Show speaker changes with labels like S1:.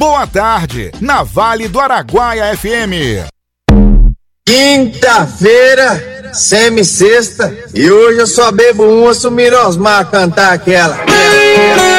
S1: Boa Tarde, na Vale do Araguaia FM.
S2: Quinta-feira, semi-sexta, e hoje eu só bebo uma, Sumirosmar cantar aquela.